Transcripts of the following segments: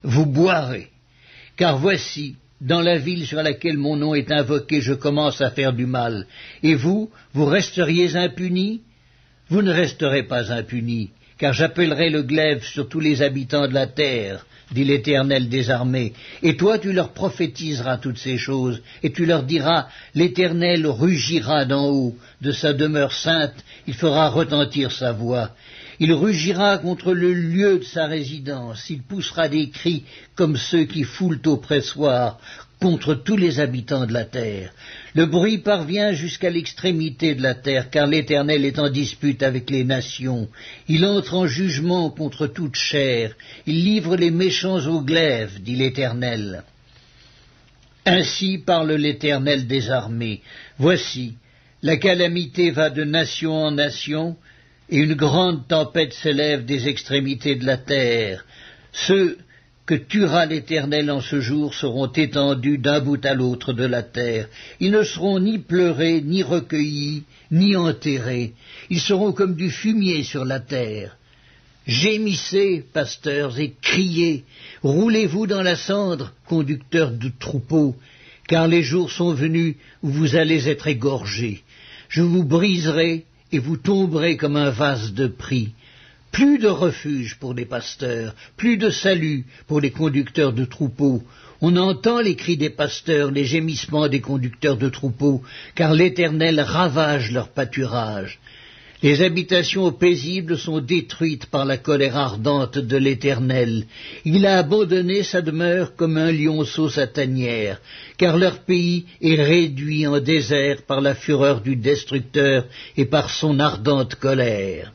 vous boirez. Car voici, dans la ville sur laquelle mon nom est invoqué, je commence à faire du mal. Et vous resteriez impunis? Vous ne resterez pas impunis, car j'appellerai le glaive sur tous les habitants de la terre, dit l'Éternel des armées. Et toi tu leur prophétiseras toutes ces choses, et tu leur diras, l'Éternel rugira d'en haut, de sa demeure sainte, il fera retentir sa voix. Il rugira contre le lieu de sa résidence, il poussera des cris comme ceux qui foulent au pressoir, contre tous les habitants de la terre. Le bruit parvient jusqu'à l'extrémité de la terre, car l'Éternel est en dispute avec les nations. Il entre en jugement contre toute chair, il livre les méchants au glaive, dit l'Éternel. Ainsi parle l'Éternel des armées. Voici, la calamité va de nation en nation, et une grande tempête s'élève des extrémités de la terre. Ceux que tuera l'Éternel en ce jour seront étendus d'un bout à l'autre de la terre. Ils ne seront ni pleurés, ni recueillis, ni enterrés. Ils seront comme du fumier sur la terre. Gémissez, pasteurs, et criez. Roulez-vous dans la cendre, conducteurs de troupeaux, car les jours sont venus où vous allez être égorgés. Je vous briserai, et vous tomberez comme un vase de prix. Plus de refuge pour les pasteurs, plus de salut pour les conducteurs de troupeaux. On entend les cris des pasteurs, les gémissements des conducteurs de troupeaux, car l'Éternel ravage leur pâturage. Les habitations paisibles sont détruites par la colère ardente de l'Éternel. Il a abandonné sa demeure comme un lionceau sa tanière, car leur pays est réduit en désert par la fureur du destructeur et par son ardente colère.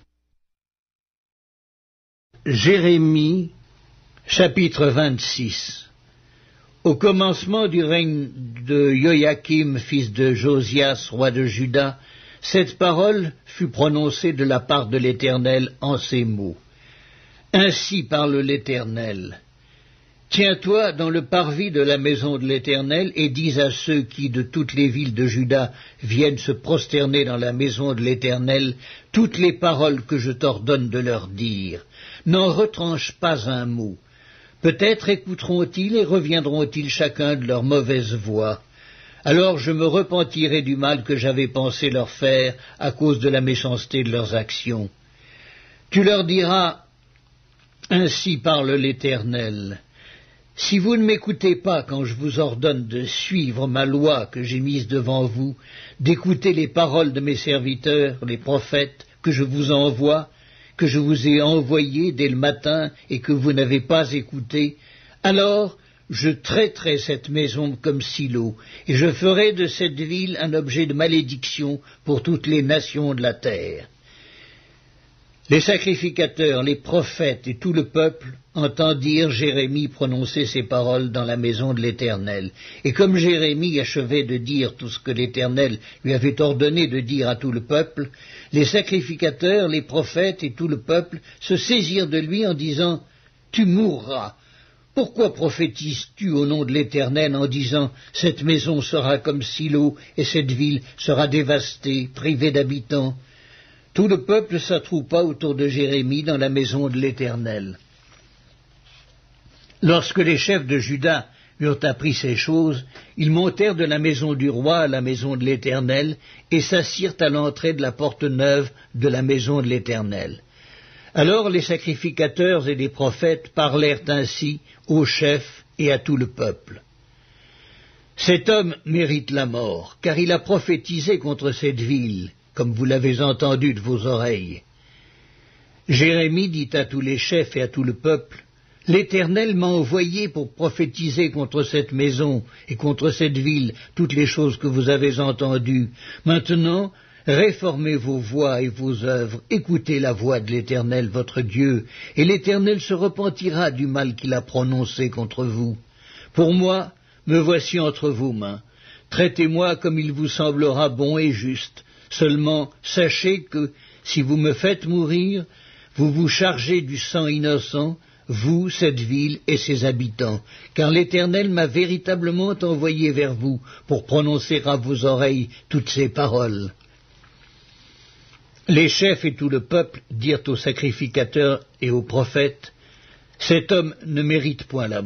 Jérémie, chapitre 26. Au commencement du règne de Joachim, fils de Josias, roi de Juda, cette parole fut prononcée de la part de l'Éternel en ces mots. Ainsi parle l'Éternel. Tiens-toi dans le parvis de la maison de l'Éternel et dis à ceux qui de toutes les villes de Juda viennent se prosterner dans la maison de l'Éternel toutes les paroles que je t'ordonne de leur dire. N'en retranche pas un mot. Peut-être écouteront-ils et reviendront-ils chacun de leur mauvaise voie. Alors je me repentirai du mal que j'avais pensé leur faire à cause de la méchanceté de leurs actions. Tu leur diras, ainsi parle l'Éternel. Si vous ne m'écoutez pas quand je vous ordonne de suivre ma loi que j'ai mise devant vous, d'écouter les paroles de mes serviteurs, les prophètes, que je vous envoie, que je vous ai envoyés dès le matin et que vous n'avez pas écouté, alors je traiterai cette maison comme Silo, et je ferai de cette ville un objet de malédiction pour toutes les nations de la terre. Les sacrificateurs, les prophètes et tout le peuple entendirent Jérémie prononcer ces paroles dans la maison de l'Éternel. Et comme Jérémie achevait de dire tout ce que l'Éternel lui avait ordonné de dire à tout le peuple, les sacrificateurs, les prophètes et tout le peuple se saisirent de lui en disant « Tu mourras ! Pourquoi prophétises-tu au nom de l'Éternel en disant « Cette maison sera comme Silo et cette ville sera dévastée, privée d'habitants » Tout le peuple s'attroupa autour de Jérémie dans la maison de l'Éternel. Lorsque les chefs de Juda eurent appris ces choses, ils montèrent de la maison du roi à la maison de l'Éternel et s'assirent à l'entrée de la porte neuve de la maison de l'Éternel. Alors les sacrificateurs et les prophètes parlèrent ainsi aux chefs et à tout le peuple. Cet homme mérite la mort, car il a prophétisé contre cette ville, comme vous l'avez entendu de vos oreilles. Jérémie dit à tous les chefs et à tout le peuple, « L'Éternel m'a envoyé pour prophétiser contre cette maison et contre cette ville toutes les choses que vous avez entendues. Maintenant, réformez vos voies et vos œuvres, écoutez la voix de l'Éternel votre Dieu, et l'Éternel se repentira du mal qu'il a prononcé contre vous. Pour moi, me voici entre vos mains. Traitez-moi comme il vous semblera bon et juste. Seulement, sachez que, si vous me faites mourir, vous vous chargez du sang innocent, vous, cette ville et ses habitants, car l'Éternel m'a véritablement envoyé vers vous pour prononcer à vos oreilles toutes ces paroles. » Les chefs et tout le peuple dirent aux sacrificateurs et aux prophètes, Cet homme ne mérite point la